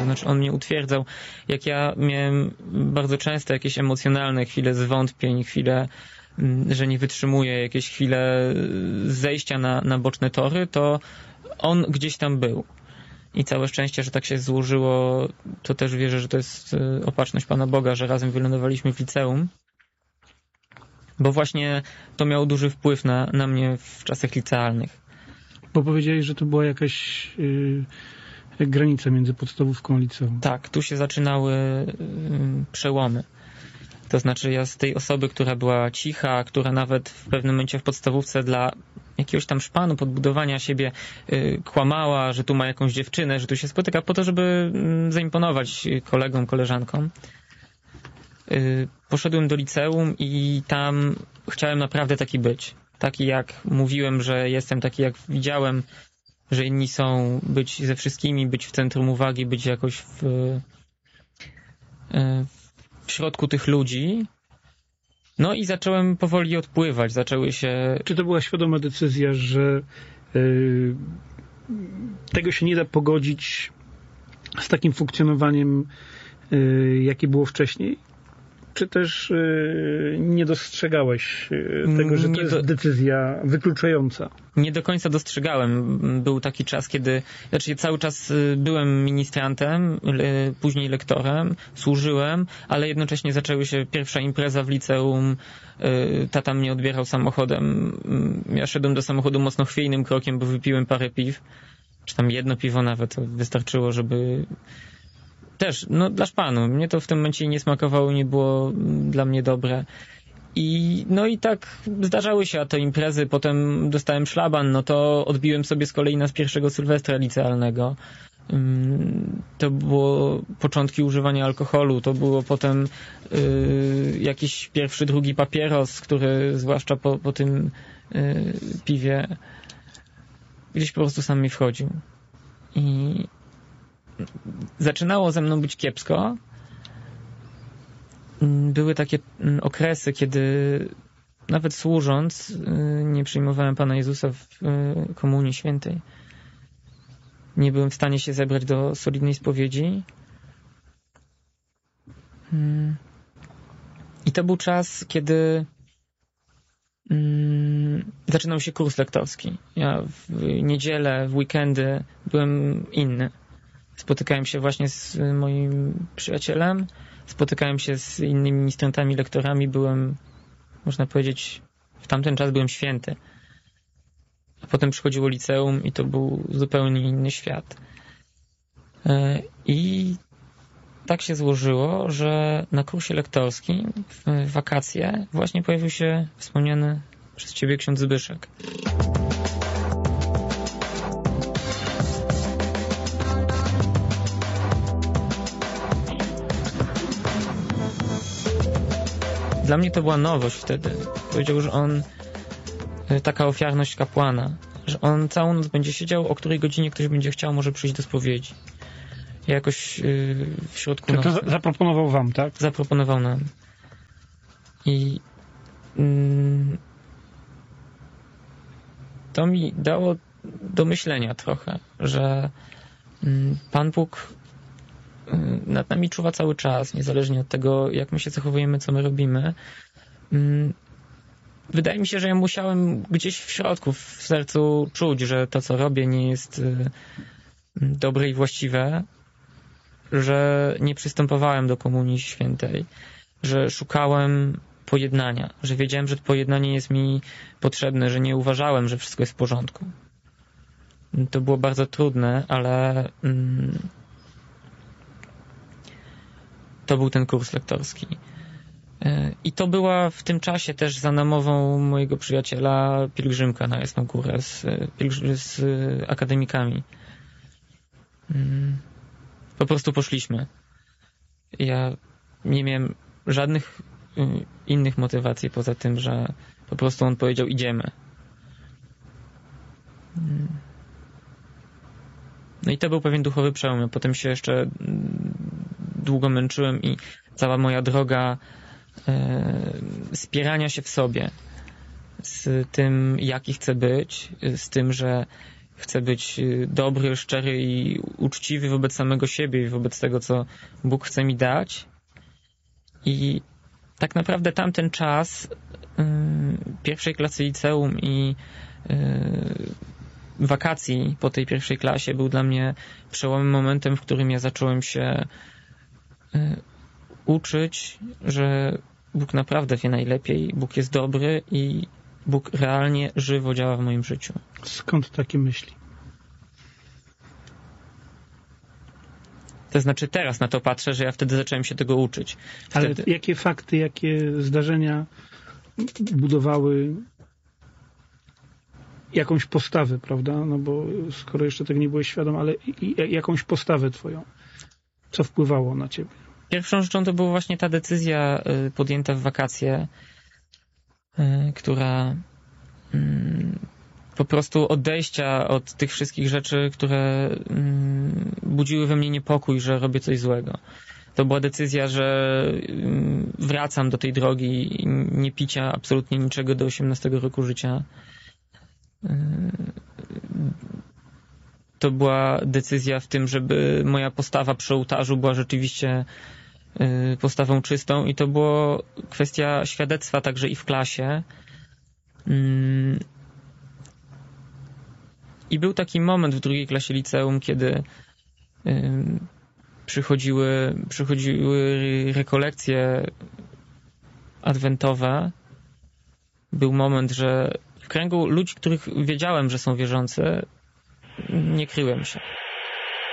To znaczy on mnie utwierdzał, jak ja miałem bardzo często jakieś emocjonalne chwile zwątpień, chwile, że nie wytrzymuję, jakieś chwile zejścia na boczne tory, to on gdzieś tam był. I całe szczęście, że tak się złożyło, to też wierzę, że to jest opatrzność Pana Boga, że razem wylądowaliśmy w liceum. Bo właśnie to miało duży wpływ na mnie w czasach licealnych. Bo powiedziałeś, że to była jakaś granica między podstawówką a liceum. Tak, tu się zaczynały przełomy. To znaczy ja z tej osoby, która była cicha, która nawet w pewnym momencie w podstawówce dla jakiegoś tam szpanu, podbudowania siebie kłamała, że tu ma jakąś dziewczynę, że tu się spotyka po to, żeby zaimponować kolegom, koleżankom. Poszedłem do liceum i tam chciałem naprawdę taki być. Taki jak mówiłem, że jestem, taki jak widziałem, że inni są, być ze wszystkimi, być w centrum uwagi, być jakoś w środku tych ludzi. No i zacząłem powoli odpływać. Zaczęły się... Czy to była świadoma decyzja, że tego się nie da pogodzić z takim funkcjonowaniem, jakie było wcześniej? Czy też nie dostrzegałeś tego, że to jest decyzja wykluczająca? Nie do końca dostrzegałem. Był taki czas, kiedy... Znaczy cały czas byłem ministrantem, później lektorem, służyłem, ale jednocześnie zaczęły się pierwsza impreza w liceum. Tata mnie odbierał samochodem. Ja szedłem do samochodu mocno chwiejnym krokiem, bo wypiłem parę piw. Czy tam jedno piwo nawet. To wystarczyło, żeby... Też, no dla szpanu. Mnie to w tym momencie nie smakowało, nie było dla mnie dobre. No i tak zdarzały się te imprezy, potem dostałem szlaban, no to odbiłem sobie z kolei z pierwszego sylwestra licealnego. To było początki używania alkoholu, to było potem jakiś pierwszy, drugi papieros, który zwłaszcza po tym piwie gdzieś po prostu sam mi wchodził. I zaczynało ze mną być kiepsko. Były takie okresy, kiedy nawet służąc nie przyjmowałem Pana Jezusa w Komunii Świętej. Nie byłem w stanie się zebrać do solidnej spowiedzi. I to był czas, kiedy zaczynał się kurs lektorski. Ja w niedzielę, w weekendy byłem inny. Spotykałem się właśnie z moim przyjacielem, spotykałem się z innymi ministrantami, lektorami, byłem, można powiedzieć, w tamten czas byłem święty. A potem przychodziło liceum i to był zupełnie inny świat. I tak się złożyło, że na kursie lektorskim w wakacje właśnie pojawił się wspomniany przez Ciebie ksiądz Zbyszek. Dla mnie to była nowość wtedy. Powiedział, że on, taka ofiarność kapłana, że on całą noc będzie siedział, o której godzinie ktoś będzie chciał, może przyjść do spowiedzi. Ja jakoś w środku nocy... To zaproponował wam, tak? Zaproponował nam. I to mi dało do myślenia trochę, że Pan Bóg nad nami czuwa cały czas, niezależnie od tego, jak my się zachowujemy, co my robimy. Wydaje mi się, że ja musiałem gdzieś w środku, w sercu czuć, że to, co robię, nie jest dobre i właściwe, że nie przystępowałem do Komunii Świętej, że szukałem pojednania, że wiedziałem, że to pojednanie jest mi potrzebne, że nie uważałem, że wszystko jest w porządku. To było bardzo trudne, ale to był ten kurs lektorski. I to była w tym czasie też za namową mojego przyjaciela pielgrzymka na Jasną Górę z akademikami. Po prostu poszliśmy. Ja nie miałem żadnych innych motywacji poza tym, że po prostu on powiedział idziemy. No i to był pewien duchowy przełom. Ja potem się jeszcze długo męczyłem i cała moja droga spierania się w sobie z tym, jaki chcę być, z tym, że chcę być dobry, szczery i uczciwy wobec samego siebie i wobec tego, co Bóg chce mi dać. I tak naprawdę tamten czas pierwszej klasy liceum i wakacji po tej pierwszej klasie był dla mnie przełomowym momentem, w którym ja zacząłem się uczyć, że Bóg naprawdę wie najlepiej, Bóg jest dobry i Bóg realnie żywo działa w moim życiu. Skąd takie myśli? To znaczy teraz na to patrzę, że ja wtedy zacząłem się tego uczyć. Ale jakie fakty, jakie zdarzenia budowały jakąś postawę, prawda? No bo skoro jeszcze tego nie byłeś świadom, ale jakąś postawę twoją. Co wpływało na ciebie? Pierwszą rzeczą to była właśnie ta decyzja podjęta w wakacje, która po prostu odejścia od tych wszystkich rzeczy, które budziły we mnie niepokój, że robię coś złego. To była decyzja, że wracam do tej drogi nie picia absolutnie niczego do 18 roku życia. To była decyzja w tym, żeby moja postawa przy ołtarzu była rzeczywiście postawą czystą i to była kwestia świadectwa także i w klasie. I był taki moment w drugiej klasie liceum, kiedy przychodziły rekolekcje adwentowe. Był moment, że w kręgu ludzi, których wiedziałem, że są wierzący, nie kryłem się.